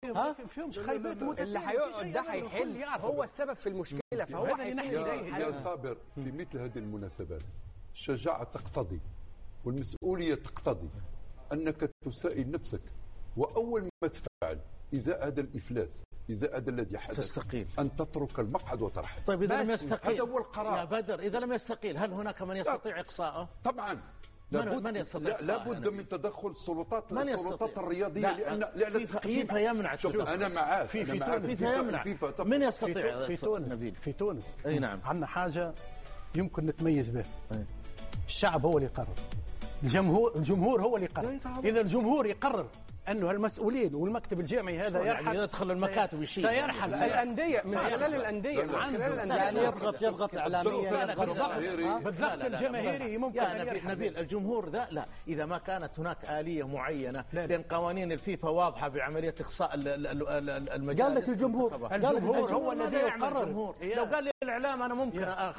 ما فيهمش خيبات متتالية. اللي هيقعد ده هيحل، هو السبب في المشكله، فهو يا صابر في مثل هذه المناسبات الشجاعه تقتضي والمسؤوليه تقتضي انك تسائل نفسك، واول ما تفعل ازاء هذا الافلاس، ازاء هذا الذي حدث، تستقيل، ان تترك المقعد وترحل. طيب اذا لم يستقيل، هذا هو القرار يا بدر، اذا لم يستقيل هل هناك من يستطيع اقصاءه؟ طبعا من يستطيع؟ لابد من تدخل السلطات الرياضيه، لان التقييم فيفا يمنع. شوف انا معاك فيفا يمنع. من يستطيع؟ في تونس اي نعم عندنا حاجه يمكن نتميز بها. الشعب هو اللي يقرر، الجمهور هو اللي يقرر. اذا الجمهور يقرر انه المسؤولين والمكتب الجامعي هذا يرحل، يعني يدخل المكاتب يشيل، سيرحل الانديه من خلال الانديه، يعني يضغط اعلاميا، بالضغط الجماهيري ممكن ان يرحل. نبيل الجمهور ذا لا، اذا ما كانت هناك آلية معينة، لأن قوانين الفيفا واضحة بعملية إقصاء المجالس. قال لك الجمهور هو الذي يقرر. لو قال لي الإعلام أنا ممكن